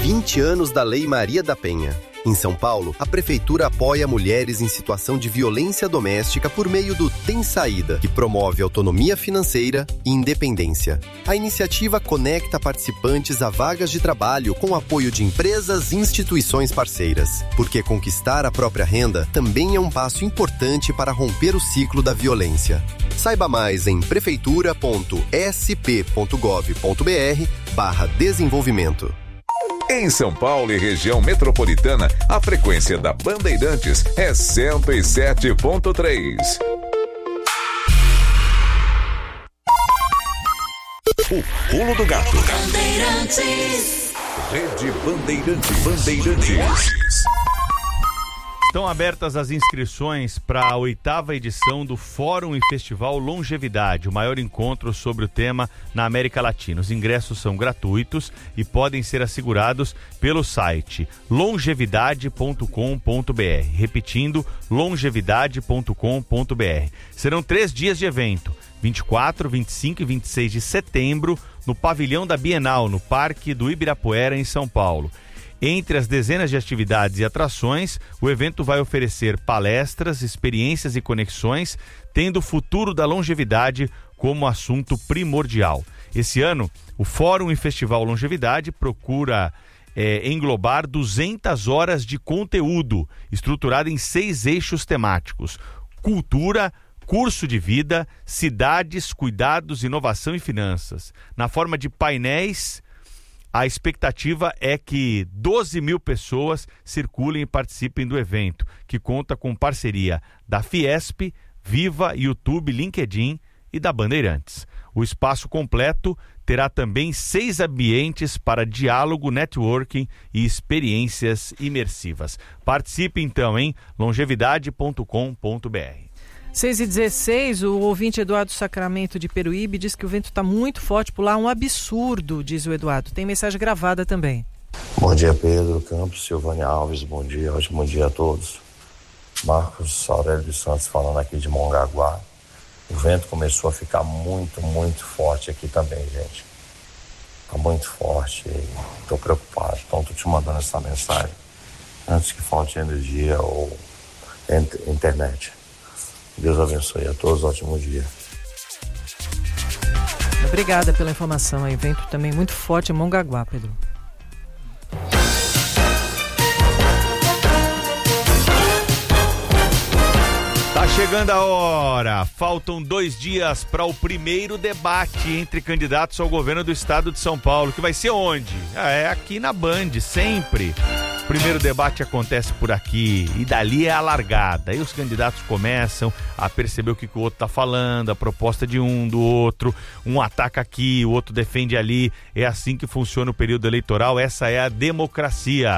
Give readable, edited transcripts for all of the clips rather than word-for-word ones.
20 anos da Lei Maria da Penha. Em São Paulo, a Prefeitura apoia mulheres em situação de violência doméstica por meio do Tem Saída, que promove autonomia financeira e independência. A iniciativa conecta participantes a vagas de trabalho com apoio de empresas e instituições parceiras, porque conquistar a própria renda também é um passo importante para romper o ciclo da violência. Saiba mais em prefeitura.sp.gov.br/desenvolvimento. Em São Paulo e região metropolitana, a frequência da Bandeirantes é 107.3. O Pulo do Gato. Bandeirantes. Rede Bandeirantes. Estão abertas as inscrições para a 8ª edição do Fórum e Festival Longevidade, o maior encontro sobre o tema na América Latina. Os ingressos são gratuitos e podem ser assegurados pelo site longevidade.com.br. Repetindo, longevidade.com.br. Serão 3 dias de evento, 24, 25 e 26 de setembro, no pavilhão da Bienal, no Parque do Ibirapuera, em São Paulo. Entre as dezenas de atividades e atrações, o evento vai oferecer palestras, experiências e conexões, tendo o futuro da longevidade como assunto primordial. Esse ano, o Fórum e Festival Longevidade procura englobar 200 horas de conteúdo, estruturado em 6 eixos temáticos: cultura, curso de vida, cidades, cuidados, inovação e finanças. Na forma de painéis, a expectativa é que 12 mil pessoas circulem e participem do evento, que conta com parceria da Fiesp, Viva, YouTube, LinkedIn e da Bandeirantes. O espaço completo terá também 6 ambientes para diálogo, networking e experiências imersivas. Participe então em longevidade.com.br. 6h16, o ouvinte Eduardo Sacramento de Peruíbe diz que o vento está muito forte por lá, um absurdo, diz o Eduardo. Tem mensagem gravada também. Bom dia, Pedro Campos, Silvânia Alves, bom dia, ótimo dia a todos. Marcos Aurélio dos Santos falando aqui de Mongaguá. O vento começou a ficar muito, muito forte aqui também, gente. Está muito forte e estou preocupado, então estou te mandando essa mensagem antes que falte energia ou internet. Deus abençoe a todos, ótimo dia. Obrigada pela informação aí. Vento também muito forte em Mongaguá, Pedro. Tá chegando a hora. Faltam 2 dias para o primeiro debate entre candidatos ao governo do estado de São Paulo, que vai ser onde? É aqui na Band, sempre. O primeiro debate acontece por aqui e dali é a largada. Aí os candidatos começam a perceber o que o outro está falando, a proposta de um, do outro. Um ataca aqui, o outro defende ali. É assim que funciona o período eleitoral. Essa é a democracia.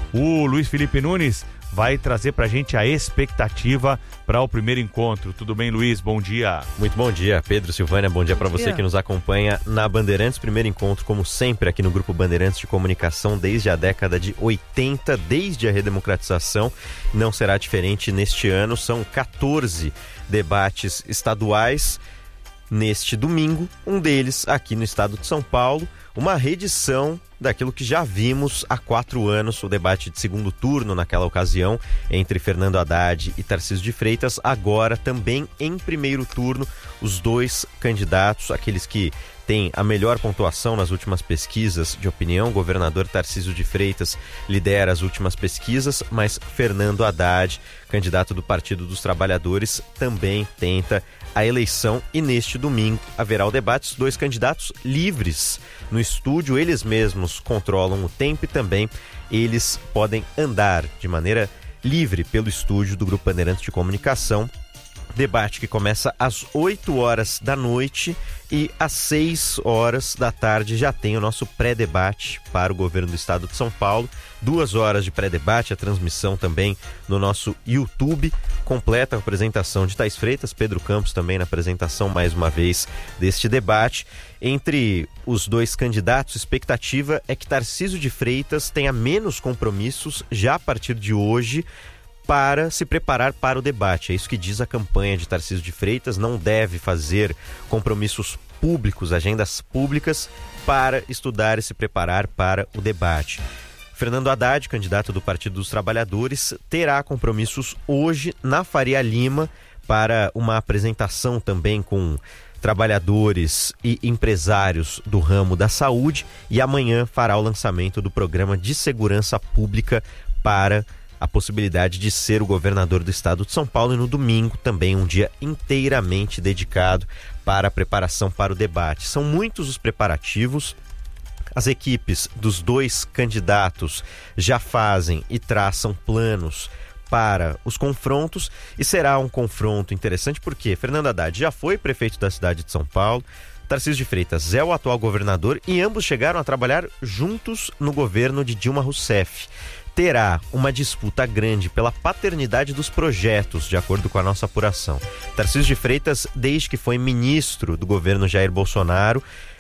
O Luiz Felipe Nunes vai trazer pra gente a expectativa para o primeiro encontro. Tudo bem, Luiz? Bom dia. Muito bom dia, Pedro, Silvânia. Bom dia para você que nos acompanha na Bandeirantes. Primeiro encontro, como sempre, aqui no Grupo Bandeirantes de Comunicação desde a década de 80, desde a redemocratização. Não será diferente neste ano. São 14 debates estaduais neste domingo, um deles aqui no estado de São Paulo, uma reedição daquilo que já vimos há 4 anos, o debate de segundo turno naquela ocasião entre Fernando Haddad e Tarcísio de Freitas. Agora também em primeiro turno, os 2 candidatos, aqueles que têm a melhor pontuação nas últimas pesquisas de opinião. O governador Tarcísio de Freitas lidera as últimas pesquisas, mas Fernando Haddad, candidato do Partido dos Trabalhadores, também tenta a eleição. E neste domingo haverá o debate, os 2 candidatos livres no estúdio, eles mesmos controlam o tempo e também eles podem andar de maneira livre pelo estúdio do Grupo Bandeirantes de Comunicação. Debate que começa às 8 horas da noite e às 6 horas da tarde já tem o nosso pré-debate para o governo do estado de São Paulo. 2 horas de pré-debate, a transmissão também no nosso YouTube. Completa a apresentação de Thais Freitas, Pedro Campos também na apresentação mais uma vez deste debate. Entre os 2 candidatos, a expectativa é que Tarcísio de Freitas tenha menos compromissos já a partir de hoje para se preparar para o debate. É isso que diz a campanha de Tarcísio de Freitas, não deve fazer compromissos públicos, agendas públicas, para estudar e se preparar para o debate. Fernando Haddad, candidato do Partido dos Trabalhadores, terá compromissos hoje na Faria Lima para uma apresentação também com trabalhadores e empresários do ramo da saúde, e amanhã fará o lançamento do programa de segurança pública para a possibilidade de ser o governador do estado de São Paulo, e no domingo também um dia inteiramente dedicado para a preparação para o debate. São muitos os preparativos. As equipes dos dois candidatos já fazem e traçam planos para os confrontos, e será um confronto interessante porque Fernando Haddad já foi prefeito da cidade de São Paulo, Tarcísio de Freitas é o atual governador e ambos chegaram a trabalhar juntos no governo de Dilma Rousseff. Terá uma disputa grande pela paternidade dos projetos, de acordo com a nossa apuração. Tarcísio de Freitas, desde que foi ministro do governo Jair Bolsonaro,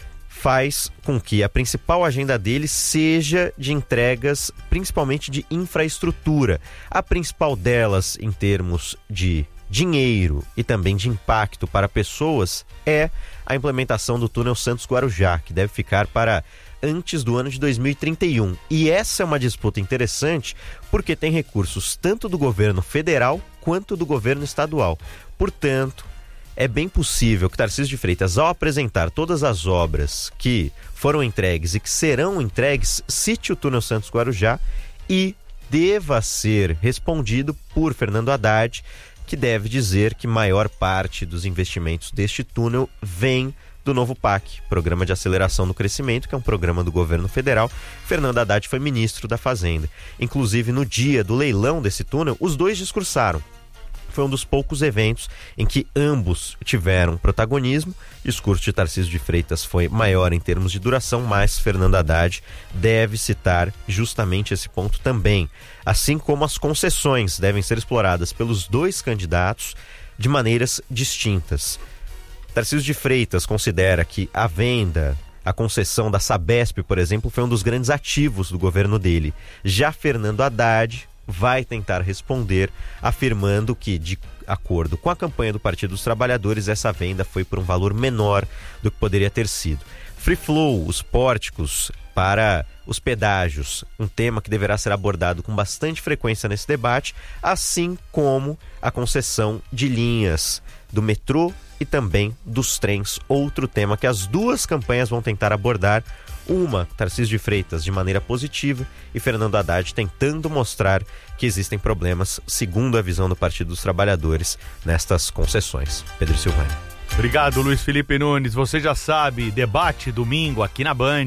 faz com que a principal agenda dele seja de entregas, principalmente de infraestrutura. A principal delas, em termos de dinheiro e também de impacto para pessoas, é a implementação do túnel Santos-Guarujá, que deve ficar para antes do ano de 2031. E essa é uma disputa interessante porque tem recursos tanto do governo federal quanto do governo estadual. Portanto, é bem possível que Tarcísio de Freitas, ao apresentar todas as obras que foram entregues e que serão entregues, cite o túnel Santos-Guarujá e deva ser respondido por Fernando Haddad, que deve dizer que maior parte dos investimentos deste túnel vem do novo PAC, Programa de Aceleração do Crescimento, que é um programa do governo federal. Fernando Haddad foi ministro da Fazenda. Inclusive, no dia do leilão desse túnel, os dois discursaram. Foi um dos poucos eventos em que ambos tiveram protagonismo. O discurso de Tarcísio de Freitas foi maior em termos de duração, mas Fernando Haddad deve citar justamente esse ponto também. Assim como as concessões devem ser exploradas pelos dois candidatos de maneiras distintas. Tarcísio de Freitas considera que a venda, a concessão da Sabesp, por exemplo, foi um dos grandes ativos do governo dele. Já Fernando Haddad vai tentar responder, afirmando que, de acordo com a campanha do Partido dos Trabalhadores, essa venda foi por um valor menor do que poderia ter sido. Free flow, os pórticos para os pedágios, um tema que deverá ser abordado com bastante frequência nesse debate, assim como a concessão de linhas do metrô e também dos trens, outro tema que as duas campanhas vão tentar abordar. Uma, Tarcísio de Freitas de maneira positiva e Fernando Haddad tentando mostrar que existem problemas, segundo a visão do Partido dos Trabalhadores, nestas concessões. Pedro Silvani. Obrigado, Luiz Felipe Nunes. Você já sabe, debate domingo aqui na Band.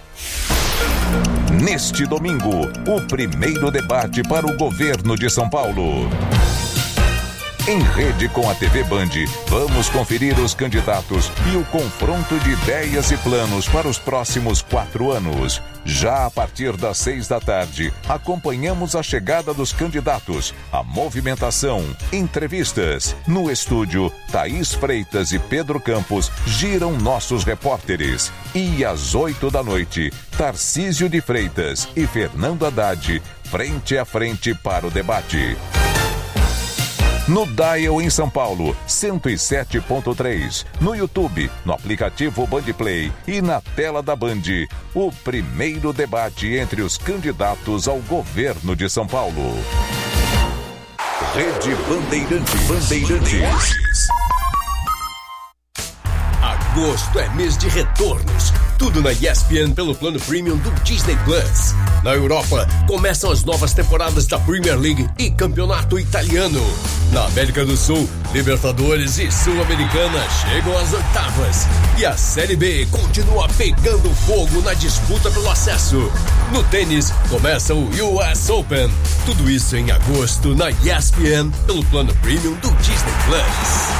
Neste domingo, o primeiro debate para o governo de São Paulo. Em rede com a TV Band, vamos conferir os candidatos e o confronto de ideias e planos para os próximos 4 anos. Já a partir das 6 da tarde, acompanhamos a chegada dos candidatos, a movimentação, entrevistas. No estúdio, Thaís Freitas e Pedro Campos giram nossos repórteres. E às 8 da noite, Tarcísio de Freitas e Fernando Haddad, frente a frente para o debate. No Dial em São Paulo, 107.3. No YouTube, no aplicativo Band Play e na tela da Band, o primeiro debate entre os candidatos ao governo de São Paulo. Rede Bandeirantes. Agosto é mês de retornos. Tudo na ESPN pelo plano premium do Disney Plus. Na Europa, começam as novas temporadas da Premier League e Campeonato Italiano. Na América do Sul, Libertadores e Sul-Americana chegam às oitavas. E a Série B continua pegando fogo na disputa pelo acesso. No tênis, começa o US Open. Tudo isso em agosto na ESPN pelo plano premium do Disney Plus.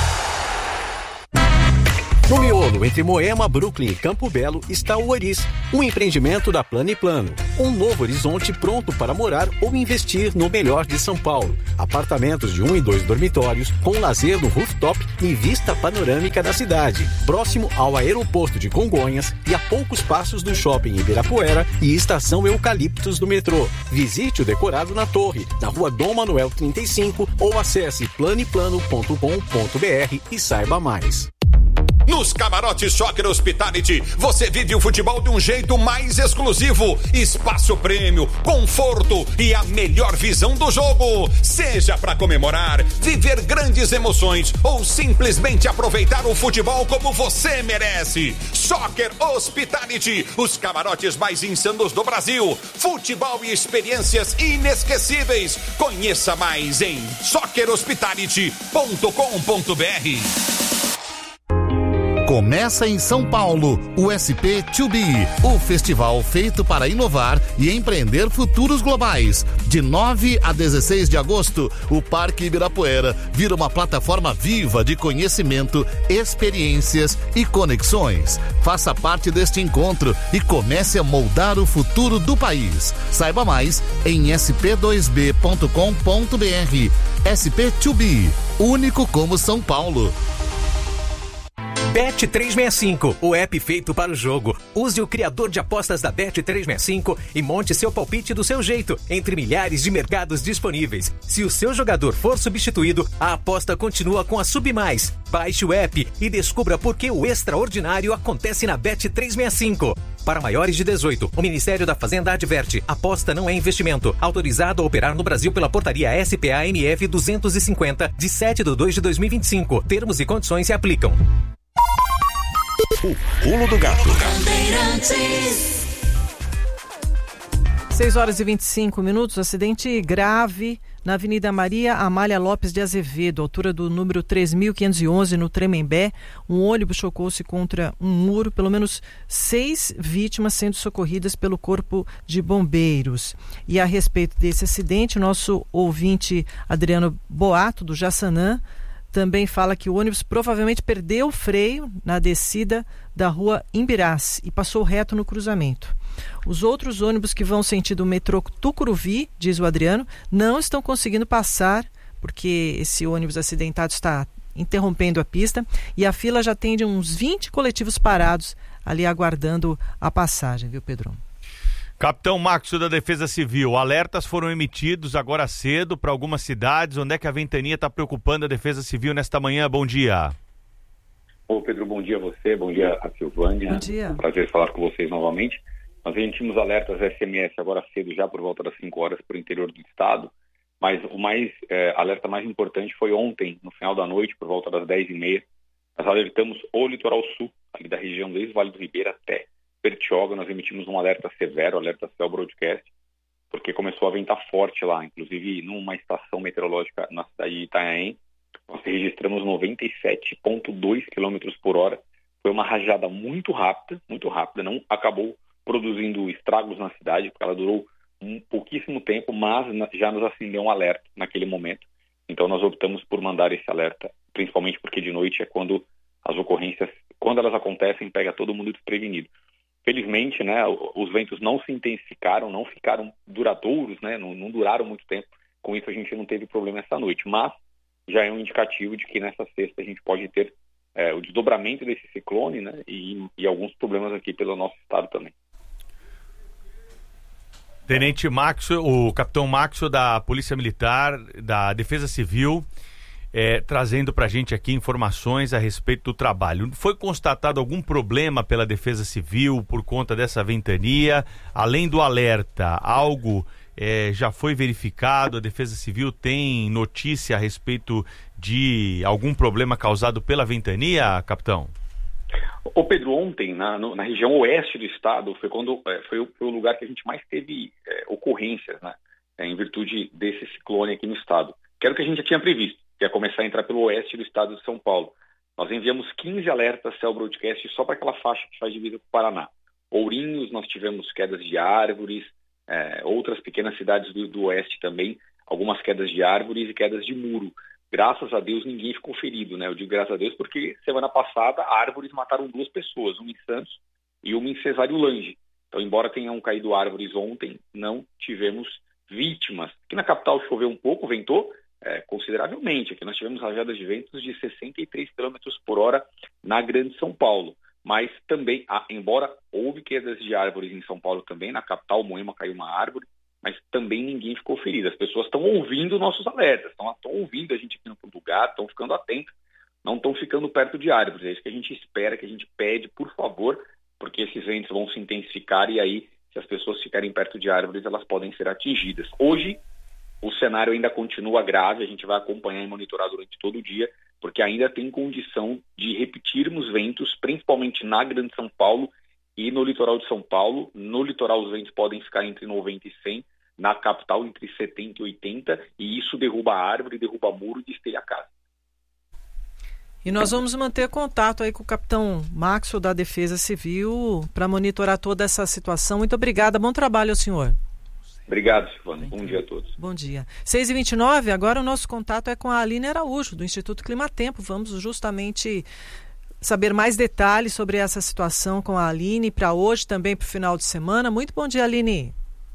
No miolo, entre Moema, Brooklyn e Campo Belo, está o Oris, um empreendimento da Plano e Plano. Um novo horizonte pronto para morar ou investir no melhor de São Paulo. Apartamentos de 1 e 2 dormitórios, com lazer no rooftop e vista panorâmica da cidade. Próximo ao aeroporto de Congonhas e a poucos passos do shopping Ibirapuera e estação Eucaliptos do metrô. Visite o decorado na torre, na rua Dom Manuel 35 ou acesse planeplano.com.br e saiba mais. Nos camarotes Soccer Hospitality, você vive o futebol de um jeito mais exclusivo. Espaço prêmio, conforto e a melhor visão do jogo. Seja para comemorar, viver grandes emoções ou simplesmente aproveitar o futebol como você merece. Soccer Hospitality, os camarotes mais insanos do Brasil. Futebol e experiências inesquecíveis. Conheça mais em soccerhospitality.com.br. Começa em São Paulo, o SP2B, o festival feito para inovar e empreender futuros globais. De 9 a 16 de agosto, o Parque Ibirapuera vira uma plataforma viva de conhecimento, experiências e conexões. Faça parte deste encontro e comece a moldar o futuro do país. Saiba mais em sp2b.com.br. SP2B, único como São Paulo. Bet365, o app feito para o jogo. Use o criador de apostas da Bet365 e monte seu palpite do seu jeito, entre milhares de mercados disponíveis. Se o seu jogador for substituído, a aposta continua com a Sub+. Baixe o app e descubra por que o extraordinário acontece na Bet365. Para maiores de 18, o Ministério da Fazenda adverte: aposta não é investimento. Autorizado a operar no Brasil pela portaria SPA-MF 250, de 7/2/2025. Termos e condições se aplicam. O Pulo do Gato. 6 horas e 25 minutos, acidente grave na Avenida Maria Amália Lopes de Azevedo, altura do número 3.511, no Tremembé. Um ônibus chocou-se contra um muro, pelo menos 6 vítimas sendo socorridas pelo Corpo de Bombeiros. E a respeito desse acidente, nosso ouvinte Adriano Boato, do Jaçanã, também fala que o ônibus provavelmente perdeu o freio na descida da rua Imbirás e passou reto no cruzamento. Os outros ônibus que vão sentido metrô Tucuruvi, diz o Adriano, não estão conseguindo passar porque esse ônibus acidentado está interrompendo a pista e a fila já tem de uns 20 coletivos parados ali aguardando a passagem, viu, Pedro? Capitão Maxo da Defesa Civil, alertas foram emitidos agora cedo para algumas cidades. Onde é que a ventania está preocupando a Defesa Civil nesta manhã? Bom dia. Ô Pedro, bom dia a você, bom dia a Silvânia. Bom dia. É um prazer falar com vocês novamente. Nós emitimos alertas SMS agora cedo, já por volta das 5 horas para o interior do estado, mas o alerta mais importante foi ontem, no final da noite, por volta das 10h30. Nós alertamos o litoral sul, ali da região desde o Vale do Ribeira até Bertioga. Nós emitimos um alerta severo, alerta Cell Broadcast, porque começou a ventar forte lá, inclusive numa estação meteorológica na cidade de Itanhaém, nós registramos 97,2 km por hora. Foi uma rajada muito rápida, não acabou produzindo estragos na cidade, porque ela durou um pouquíssimo tempo, mas já nos acendeu um alerta naquele momento. Então nós optamos por mandar esse alerta, principalmente porque de noite é quando as ocorrências, quando elas acontecem, pega todo mundo desprevenido. Felizmente, né, os ventos não se intensificaram, não ficaram duradouros, né, não duraram muito tempo. Com isso a gente não teve problema essa noite, mas já é um indicativo de que nessa sexta a gente pode ter o desdobramento desse ciclone, né, e alguns problemas aqui pelo nosso estado também. Tenente Maxo, o Capitão Maxo da Polícia Militar, da Defesa Civil, trazendo para a gente aqui informações a respeito do trabalho. Foi constatado algum problema pela Defesa Civil por conta dessa ventania? Além do alerta, algo já foi verificado? A Defesa Civil tem notícia a respeito de algum problema causado pela ventania, capitão? Ô Pedro, ontem na região oeste do estado foi o lugar que a gente mais teve ocorrências, né, em virtude desse ciclone aqui no estado, que era o que a gente já tinha previsto, que ia começar a entrar pelo oeste do estado de São Paulo. Nós enviamos 15 alertas Cell Broadcast só para aquela faixa que faz divisa com o Paraná. Ourinhos, nós tivemos quedas de árvores, outras pequenas cidades do oeste também, algumas quedas de árvores e quedas de muro. Graças a Deus ninguém ficou ferido, né? Eu digo graças a Deus porque semana passada árvores mataram 2 pessoas, uma em Santos e uma em Cesário Lange. Então, embora tenham caído árvores ontem, não tivemos vítimas. Aqui na capital choveu um pouco, ventou consideravelmente. Aqui nós tivemos rajadas de ventos de 63 km por hora na Grande São Paulo. Mas também, embora houve quedas de árvores em São Paulo também, na capital, Moema, caiu uma árvore, mas também ninguém ficou ferido. As pessoas estão ouvindo nossos alertas, estão ouvindo a gente aqui no Pulo do Gato, estão ficando atentos, não estão ficando perto de árvores. É isso que a gente espera, que a gente pede, por favor, porque esses ventos vão se intensificar e aí, se as pessoas ficarem perto de árvores, elas podem ser atingidas. Hoje, o cenário ainda continua grave, a gente vai acompanhar e monitorar durante todo o dia, porque ainda tem condição de repetirmos ventos, principalmente na Grande São Paulo e no litoral de São Paulo. No litoral os ventos podem ficar entre 90 e 100, na capital entre 70 e 80, e isso derruba árvore, derruba muro e destelha a casa. E nós vamos manter contato aí com o capitão Maxwell da Defesa Civil para monitorar toda essa situação. Muito obrigada, bom trabalho ao senhor. Obrigado, Silvana. Bom dia a todos. Bom dia. 6h29, agora o nosso contato é com a Aline Araújo, do Instituto Climatempo. Vamos justamente saber mais detalhes sobre essa situação com a Aline para hoje, também para o final de semana. Muito bom dia, Aline.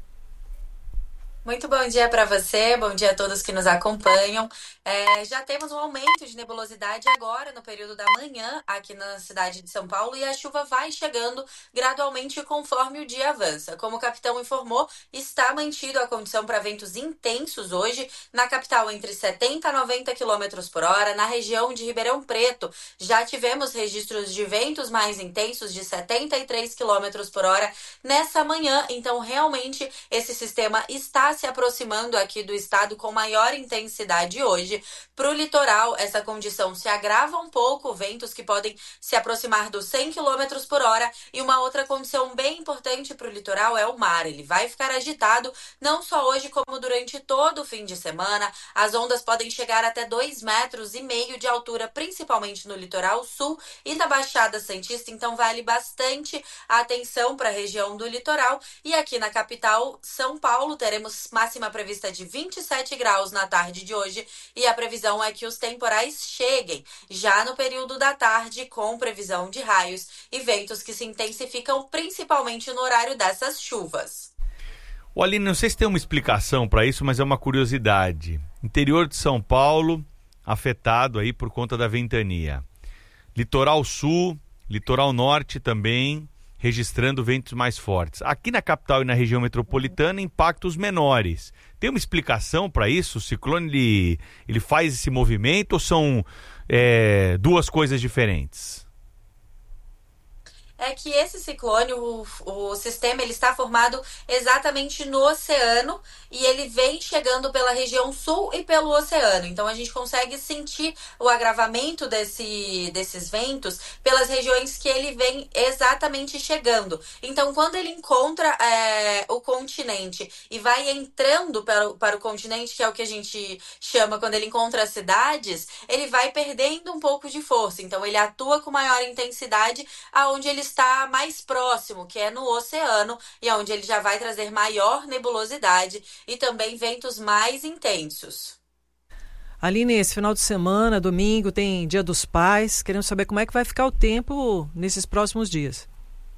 Muito bom dia para você, bom dia a todos que nos acompanham. Já temos um aumento de nebulosidade agora no período da manhã aqui na cidade de São Paulo e a chuva vai chegando gradualmente conforme o dia avança. Como o capitão informou, está mantida a condição para ventos intensos hoje na capital entre 70 a 90 km por hora. Na região de Ribeirão Preto já tivemos registros de ventos mais intensos de 73 km por hora nessa manhã. Então realmente esse sistema está se aproximando aqui do estado com maior intensidade hoje. Para o litoral, essa condição se agrava um pouco, ventos que podem se aproximar dos 100 km por hora. E uma outra condição bem importante para o litoral é o mar. Ele vai ficar agitado, não só hoje, como durante todo o fim de semana. As ondas podem chegar até 2,5 metros de altura, principalmente no litoral sul e na Baixada Santista. Então vale bastante a atenção para a região do litoral. E aqui na capital, São Paulo, teremos máxima prevista de 27 graus na tarde de hoje e a previsão é que os temporais cheguem já no período da tarde com previsão de raios e ventos que se intensificam principalmente no horário dessas chuvas. Aline, não sei se tem uma explicação para isso, mas é uma curiosidade. Interior de São Paulo afetado aí por conta da ventania. Litoral sul, litoral norte também registrando ventos mais fortes. Aqui na capital e na região metropolitana, impactos menores. Tem uma explicação para isso? O ciclone ele faz esse movimento ou são duas coisas diferentes? É que esse ciclone, o sistema, ele está formado exatamente no oceano e ele vem chegando pela região sul e pelo oceano. Então a gente consegue sentir o agravamento desses ventos pelas regiões que ele vem exatamente chegando. Então quando ele encontra o continente e vai entrando para o continente, que é o que a gente chama quando ele encontra as cidades, ele vai perdendo um pouco de força. Então ele atua com maior intensidade aonde ele está mais próximo, que é no oceano, e onde ele já vai trazer maior nebulosidade e também ventos mais intensos. Aline, esse final de semana, domingo, tem Dia dos Pais. Queremos saber como é que vai ficar o tempo nesses próximos dias.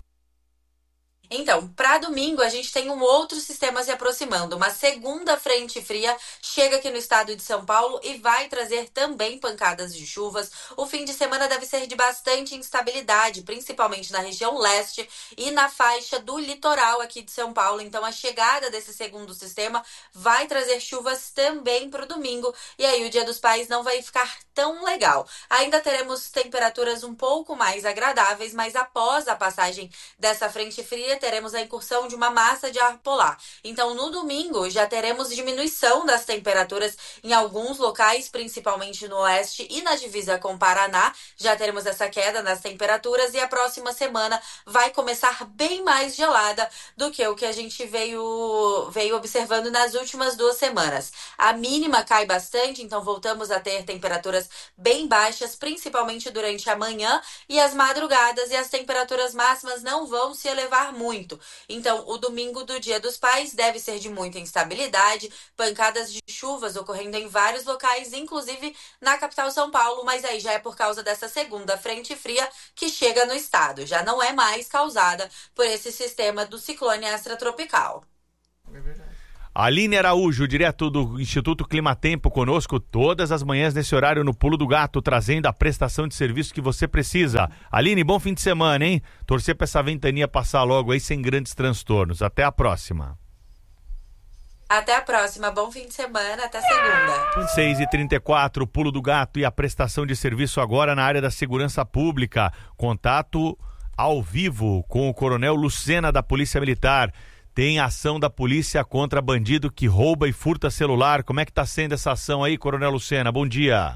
Então, para domingo, a gente tem um outro sistema se aproximando. Uma segunda frente fria chega aqui no estado de São Paulo e vai trazer também pancadas de chuvas. O fim de semana deve ser de bastante instabilidade, principalmente na região leste e na faixa do litoral aqui de São Paulo. Então, a chegada desse segundo sistema vai trazer chuvas também para o domingo. E aí, o Dia dos Pais não vai ficar tão legal. Ainda teremos temperaturas um pouco mais agradáveis, mas após a passagem dessa frente fria, teremos a incursão de uma massa de ar polar. Então, no domingo, já teremos diminuição das temperaturas em alguns locais, principalmente no oeste e na divisa com o Paraná. Já teremos essa queda nas temperaturas e a próxima semana vai começar bem mais gelada do que o que a gente veio observando nas últimas 2 semanas. A mínima cai bastante, então voltamos a ter temperaturas bem baixas, principalmente durante a manhã e as madrugadas, e as temperaturas máximas não vão se elevar muito. Então, o domingo do Dia dos Pais deve ser de muita instabilidade, pancadas de chuvas ocorrendo em vários locais, inclusive na capital São Paulo, mas aí já é por causa dessa segunda frente fria que chega no estado. Já não é mais causada por esse sistema do ciclone extratropical. É verdade. Aline Araújo, direto do Instituto Climatempo, conosco todas as manhãs nesse horário no Pulo do Gato, trazendo a prestação de serviço que você precisa. Aline, bom fim de semana, hein? Torcer para essa ventania passar logo aí sem grandes transtornos. Até a próxima. Até a próxima, bom fim de semana, até segunda. 6h34, Pulo do Gato e a prestação de serviço agora na área da segurança pública. Contato ao vivo com o Coronel Lucena da Polícia Militar. Tem ação da polícia contra bandido que rouba e furta celular. Como é que está sendo essa ação aí, Coronel Lucena? Bom dia.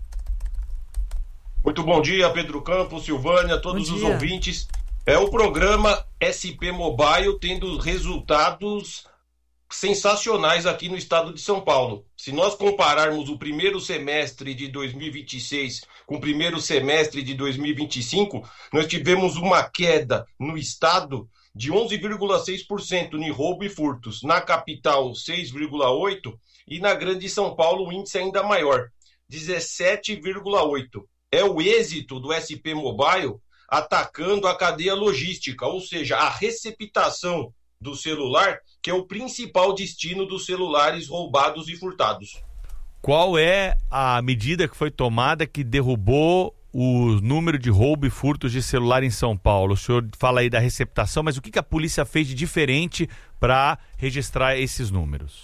Muito bom dia, Pedro Campos, Silvânia, todos os ouvintes. É o programa SP Mobile tendo resultados sensacionais aqui no estado de São Paulo. Se nós compararmos o primeiro semestre de 2026 com o primeiro semestre de 2025, nós tivemos uma queda no estado de 11,6% em roubo e furtos. Na capital, 6,8%, e na grande São Paulo, o índice ainda maior, 17,8%. É o êxito do SP Mobile atacando a cadeia logística, ou seja, a receptação do celular, que é o principal destino dos celulares roubados e furtados. Qual é a medida que foi tomada que derrubou o número de roubo e furtos de celular em São Paulo? O senhor fala aí da receptação, mas o que a polícia fez de diferente para registrar esses números?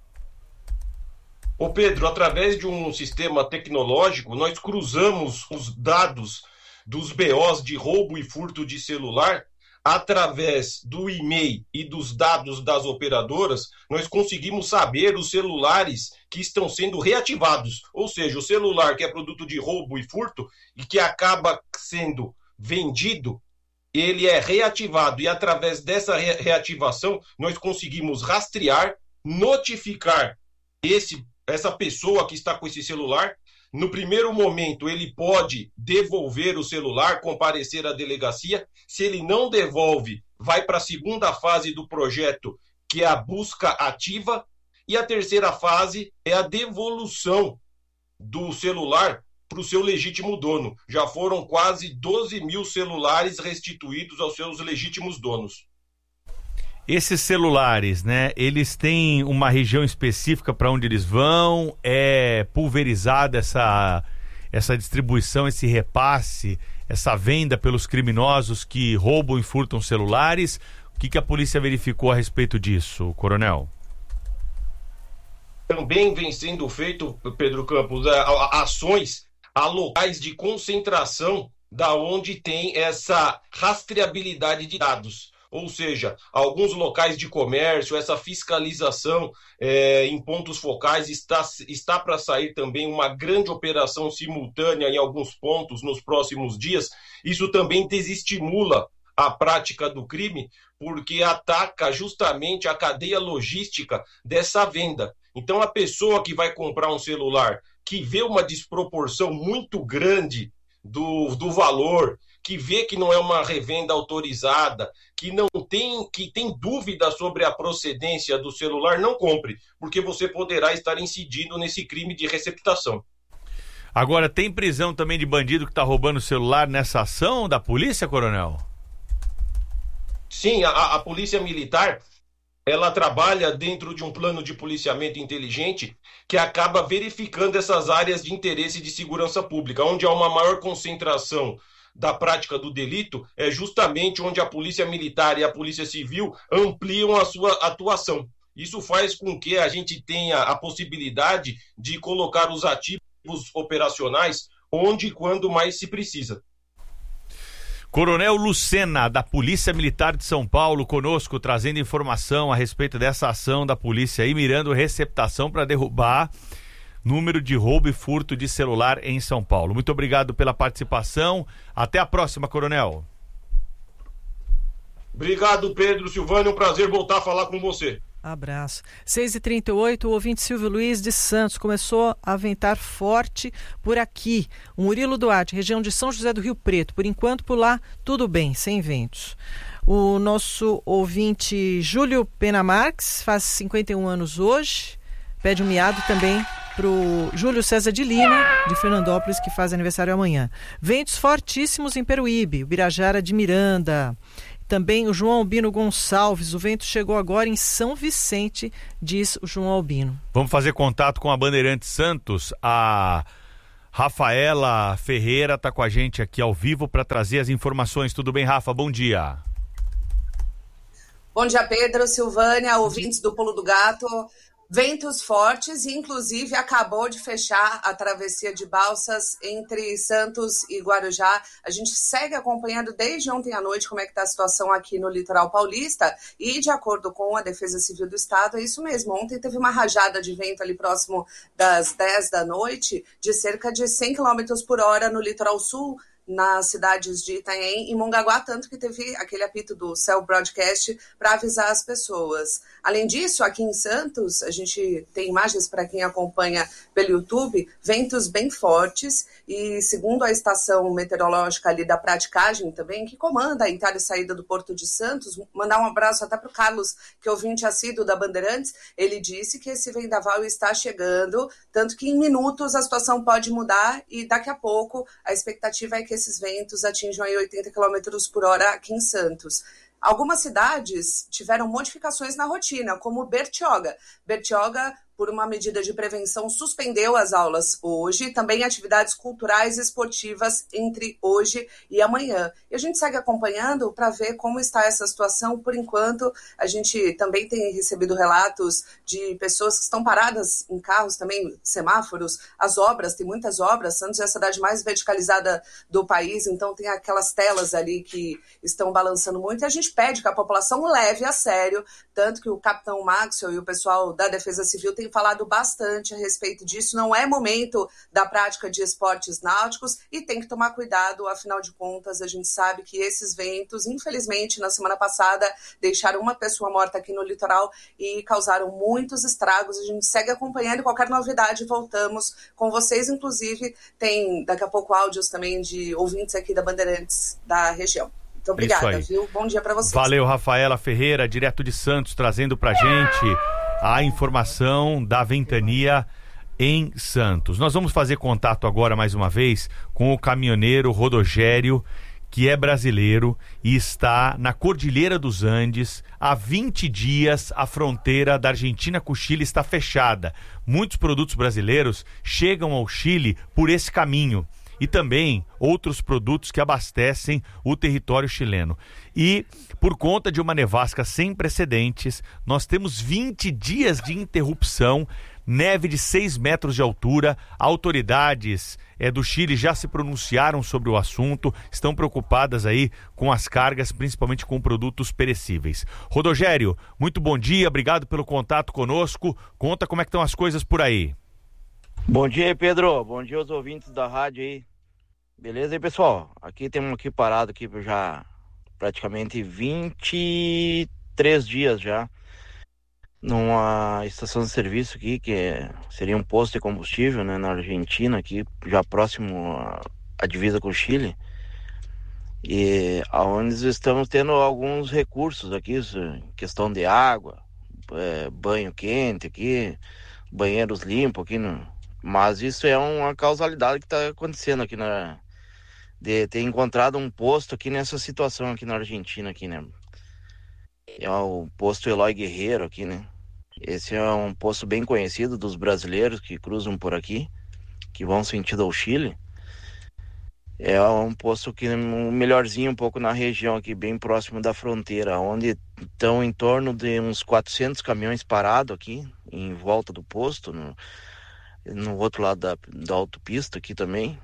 Ô Pedro, através de um sistema tecnológico, nós cruzamos os dados dos BOs de roubo e furto de celular. Através do e-mail e dos dados das operadoras, nós conseguimos saber os celulares que estão sendo reativados. Ou seja, o celular que é produto de roubo e furto e que acaba sendo vendido, ele é reativado. E através dessa reativação, nós conseguimos rastrear, notificar essa pessoa que está com esse celular. No primeiro momento, ele pode devolver o celular, comparecer à delegacia. Se ele não devolve, vai para a segunda fase do projeto, que é a busca ativa. E a terceira fase é a devolução do celular para o seu legítimo dono. Já foram quase 12 mil celulares restituídos aos seus legítimos donos. Esses celulares, né, eles têm uma região específica para onde eles vão? É pulverizada essa distribuição, esse repasse, essa venda pelos criminosos que roubam e furtam celulares? O que a polícia verificou a respeito disso, coronel? Também vem sendo feito, Pedro Campos, ações a locais de concentração da onde tem essa rastreabilidade de dados. Ou seja, alguns locais de comércio, essa fiscalização em pontos focais está para sair também uma grande operação simultânea em alguns pontos nos próximos dias. Isso também desestimula a prática do crime, porque ataca justamente a cadeia logística dessa venda. Então, a pessoa que vai comprar um celular, que vê uma desproporção muito grande do valor, que vê que não é uma revenda autorizada, que tem dúvida sobre a procedência do celular, não compre, porque você poderá estar incidindo nesse crime de receptação. Agora, tem prisão também de bandido que está roubando celular nessa ação da polícia, coronel? Sim, a polícia militar, ela trabalha dentro de um plano de policiamento inteligente que acaba verificando essas áreas de interesse de segurança pública, onde há uma maior concentração da prática do delito, é justamente onde a polícia militar e a polícia civil ampliam a sua atuação. Isso faz com que a gente tenha a possibilidade de colocar os ativos operacionais onde e quando mais se precisa. Coronel Lucena, da Polícia Militar de São Paulo, conosco, trazendo informação a respeito dessa ação da polícia aí, mirando receptação para derrubar número de roubo e furto de celular em São Paulo. Muito obrigado pela participação. Até a próxima, coronel. Obrigado, Pedro Silvânia. Um prazer voltar a falar com você. Abraço. 6h38, o ouvinte Silvio Luiz de Santos começou a ventar forte por aqui. O Murilo Duarte, região de São José do Rio Preto. Por enquanto, por lá, tudo bem, sem ventos. O nosso ouvinte Júlio Pena Marques faz 51 anos hoje. Pede um miado também para o Júlio César de Lima, de Fernandópolis, que faz aniversário amanhã. Ventos fortíssimos em Peruíbe, o Birajara de Miranda. Também o João Albino Gonçalves, o vento chegou agora em São Vicente, diz o João Albino. Vamos fazer contato com a Bandeirantes Santos. A Rafaela Ferreira está com a gente aqui ao vivo para trazer as informações. Tudo bem, Rafa? Bom dia. Bom dia, Pedro, Silvânia, ouvintes do Pulo do Gato. Ventos fortes e, inclusive, acabou de fechar a travessia de balsas entre Santos e Guarujá. A gente segue acompanhando desde ontem à noite como é que está a situação aqui no litoral paulista e, de acordo com a Defesa Civil do Estado, é isso mesmo. Ontem teve uma rajada de vento ali próximo das 10 da noite de cerca de 100 km por hora no litoral sul, nas cidades de Itanhaém e Mongaguá, tanto que teve aquele apito do Cell Broadcast para avisar as pessoas. Além disso, aqui em Santos, a gente tem imagens para quem acompanha pelo YouTube, ventos bem fortes e, segundo a estação meteorológica ali da Praticagem também, que comanda a entrada e saída do Porto de Santos, mandar um abraço até para o Carlos, que é ouvinte assíduo da Bandeirantes, ele disse que esse vendaval está chegando, tanto que em minutos a situação pode mudar e daqui a pouco a expectativa é que esses ventos atinjam aí 80 km por hora aqui em Santos. Algumas cidades tiveram modificações na rotina, como Bertioga. Bertioga, por uma medida de prevenção, suspendeu as aulas hoje, também atividades culturais e esportivas entre hoje e amanhã. E a gente segue acompanhando para ver como está essa situação. Por enquanto, a gente também tem recebido relatos de pessoas que estão paradas em carros, também semáforos, as obras, tem muitas obras. Santos é a cidade mais verticalizada do país, então tem aquelas telas ali que estão balançando muito, e a gente pede que a população leve a sério, tanto que o capitão Maxwell e o pessoal da Defesa Civil têm falado bastante a respeito disso. Não é momento da prática de esportes náuticos e tem que tomar cuidado, afinal de contas, a gente sabe que esses ventos, infelizmente, na semana passada, deixaram uma pessoa morta aqui no litoral e causaram muitos estragos. A gente segue acompanhando, qualquer novidade, voltamos com vocês. Inclusive, tem daqui a pouco áudios também de ouvintes aqui da Bandeirantes da região. Muito obrigada, viu? Bom dia para vocês. Valeu, Rafaela Ferreira, direto de Santos, trazendo pra gente a informação da ventania em Santos. Nós vamos fazer contato agora, mais uma vez, com o caminhoneiro Rodogério, que é brasileiro e está na Cordilheira dos Andes. Há 20 dias a fronteira da Argentina com o Chile está fechada. Muitos produtos brasileiros chegam ao Chile por esse caminho. E também outros produtos que abastecem o território chileno. E, por conta de uma nevasca sem precedentes, nós temos 20 dias de interrupção, neve de 6 metros de altura. Autoridades do Chile já se pronunciaram sobre o assunto, estão preocupadas aí com as cargas, principalmente com produtos perecíveis. Rodogério, muito bom dia, obrigado pelo contato conosco. Conta como é que estão as coisas por aí. Bom dia, Pedro. Bom dia aos ouvintes da rádio aí. Beleza aí, pessoal? Aqui temos aqui parado aqui já praticamente 23 dias já numa estação de serviço aqui, que seria um posto de combustível, né, na Argentina, aqui já próximo à divisa com o Chile. E aonde estamos tendo alguns recursos aqui, questão de água, banho quente aqui, banheiros limpos aqui Mas isso é uma causalidade que está acontecendo aqui de ter encontrado um posto aqui nessa situação aqui na Argentina aqui, né? É o posto Eloy Guerreiro aqui, né? Esse é um posto bem conhecido dos brasileiros que cruzam por aqui, que vão sentido ao Chile. É um posto que melhorzinho um pouco na região aqui, bem próximo da fronteira, onde estão em torno de uns 400 caminhões parados aqui, em volta do posto, no outro lado da autopista aqui também.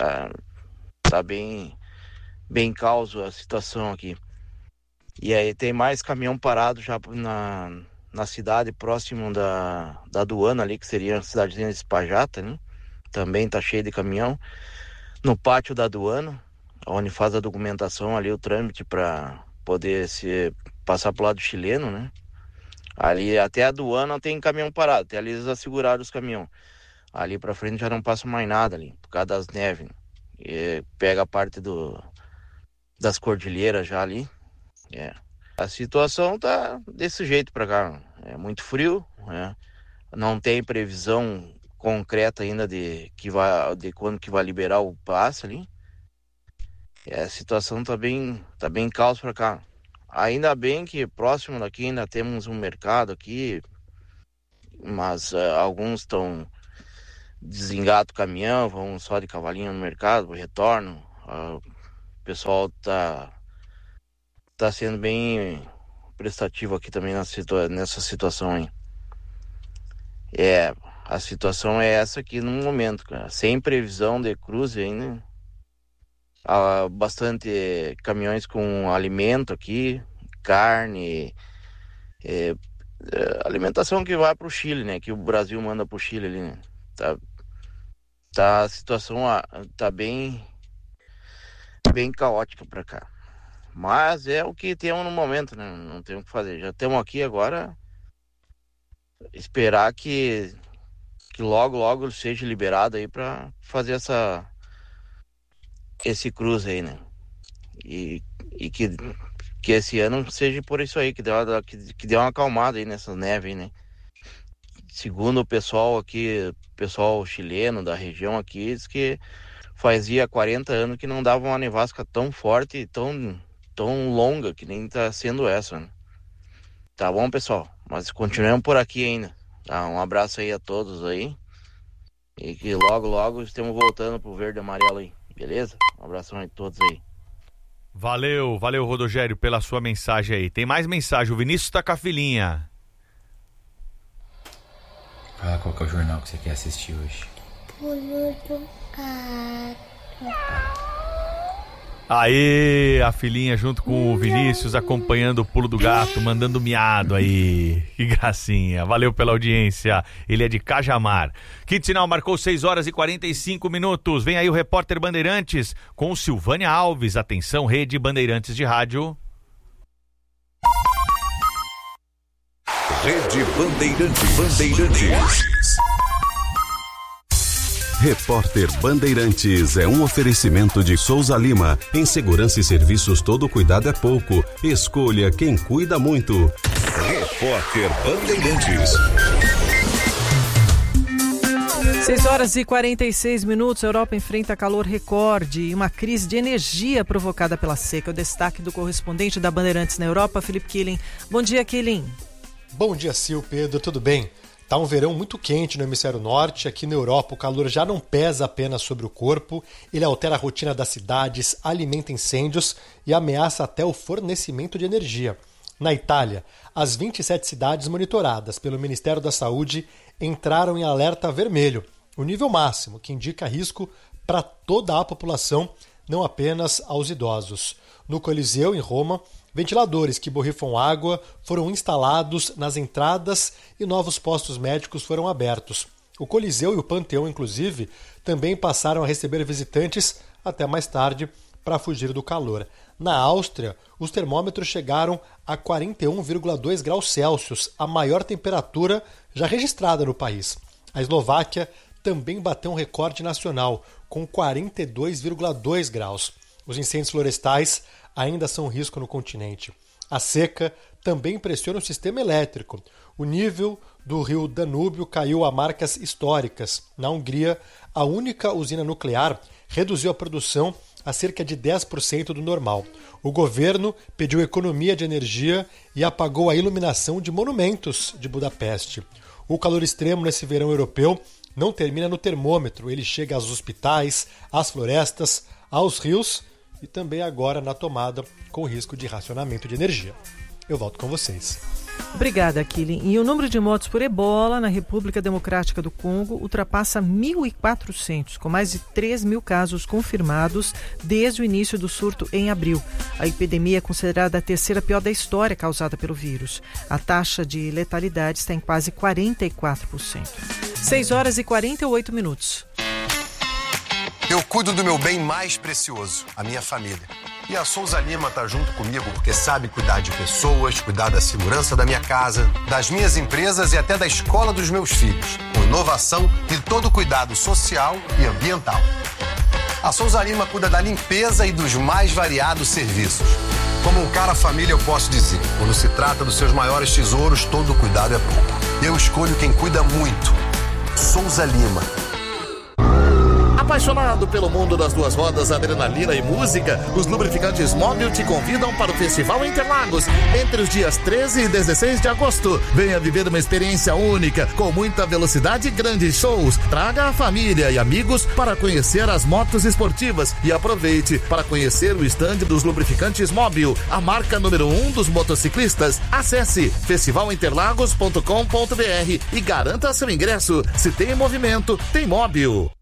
Tá bem caos a situação aqui. E aí tem mais caminhão parado já na cidade próximo da aduana ali, que seria a cidadezinha de Espajata, né? Também tá cheio de caminhão. No pátio da aduana, onde faz a documentação ali, o trâmite para poder passar pro lado chileno, né? Ali até a aduana tem caminhão parado, até ali eles asseguraram os caminhões. Ali pra frente já não passa mais nada ali, por causa das neves. E pega a parte das cordilheiras já ali. A situação tá desse jeito pra cá. É muito frio, né? Não tem previsão concreta ainda de quando que vai liberar o passe ali. A situação tá bem caos pra cá. Ainda bem que próximo daqui ainda temos um mercado aqui, mas alguns desengatam o caminhão, vão só de cavalinho no mercado, retornam. O pessoal tá sendo bem prestativo aqui também nessa situação aí. A situação é essa aqui no momento, cara. Sem previsão de cruze ainda. Há bastante caminhões com alimento aqui, carne, alimentação que vai para o Chile, né? Que o Brasil manda para o Chile ali, né? A situação tá bem caótica para cá. Mas é o que temos no momento, né? Não tem o que fazer. Já estamos aqui agora. Esperar que logo seja liberado aí para fazer esse cruze aí, né? E que esse ano seja por isso aí, que dê uma acalmada aí nessa neve aí, né? Segundo o pessoal aqui, pessoal chileno da região aqui, diz que fazia 40 anos que não dava uma nevasca tão forte e tão longa que nem tá sendo essa, né? Tá bom, pessoal? Mas continuamos por aqui ainda. Tá? Um abraço aí a todos aí. E que logo estamos voltando pro verde e amarelo aí. Beleza? Um abração a todos aí. Valeu, Rodogério, pela sua mensagem aí. Tem mais mensagem, o Vinícius tá com a filhinha. Fala qual que é o jornal que você quer assistir hoje. Pulo do Gato. Aê, a filhinha junto com o Vinícius acompanhando o Pulo do Gato, mandando miado aí. Que gracinha. Valeu pela audiência. Ele é de Cajamar. Quinto sinal marcou 6h45. Vem aí o repórter Bandeirantes com Silvânia Alves. Atenção, Rede Bandeirantes de Rádio. Rede Bandeirantes. Repórter Bandeirantes é um oferecimento de Souza Lima. Em segurança e serviços, todo cuidado é pouco. Escolha quem cuida muito. Repórter Bandeirantes. 6h46. A Europa enfrenta calor recorde e uma crise de energia provocada pela seca. O destaque do correspondente da Bandeirantes na Europa, Felipe Killing. Bom dia, Killing. Bom dia, Sil, Pedro, tudo bem? Tá um verão muito quente no hemisfério norte. Aqui na Europa o calor já não pesa apenas sobre o corpo, ele altera a rotina das cidades, alimenta incêndios e ameaça até o fornecimento de energia. Na Itália, as 27 cidades monitoradas pelo Ministério da Saúde entraram em alerta vermelho, o nível máximo que indica risco para toda a população, não apenas aos idosos. No Coliseu, em Roma, ventiladores que borrifam água foram instalados nas entradas e novos postos médicos foram abertos. O Coliseu e o Panteão, inclusive, também passaram a receber visitantes até mais tarde para fugir do calor. Na Áustria, os termômetros chegaram a 41,2 graus Celsius, a maior temperatura já registrada no país. A Eslováquia também bateu um recorde nacional, com 42,2 graus. Os incêndios florestais ainda são um risco no continente. A seca também pressiona o sistema elétrico. O nível do rio Danúbio caiu a marcas históricas. Na Hungria, a única usina nuclear reduziu a produção a cerca de 10% do normal. O governo pediu economia de energia e apagou a iluminação de monumentos de Budapeste. O calor extremo nesse verão europeu não termina no termômetro. Ele chega aos hospitais, às florestas, aos rios e também agora na tomada com risco de racionamento de energia. Eu volto com vocês. Obrigada, Killing. E o número de mortos por ebola na República Democrática do Congo ultrapassa 1.400, com mais de 3.000 casos confirmados desde o início do surto em abril. A epidemia é considerada a terceira pior da história causada pelo vírus. A taxa de letalidade está em quase 44%. 6h48. Eu cuido do meu bem mais precioso, a minha família. E a Souza Lima está junto comigo porque sabe cuidar de pessoas, cuidar da segurança da minha casa, das minhas empresas e até da escola dos meus filhos, com inovação e todo cuidado social e ambiental. A Souza Lima cuida da limpeza e dos mais variados serviços. Como um cara família, eu posso dizer, quando se trata dos seus maiores tesouros, todo cuidado é pouco. Eu escolho quem cuida muito. Souza Lima. A Apaixonado pelo mundo das duas rodas, adrenalina e música, os lubrificantes Móbil te convidam para o Festival Interlagos entre os dias 13 e 16 de agosto. Venha viver uma experiência única, com muita velocidade e grandes shows. Traga a família e amigos para conhecer as motos esportivas e aproveite para conhecer o estande dos lubrificantes Móbil, a marca número 1 dos motociclistas. Acesse festivalinterlagos.com.br e garanta seu ingresso. Se tem movimento, tem Móbil.